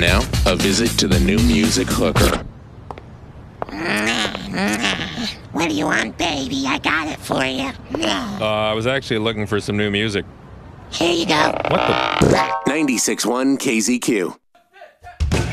now, a visit to the new music hooker. What do you want, baby? I got it for you. I was actually looking for some new music. Here you go. What the? 96.1 KZQ.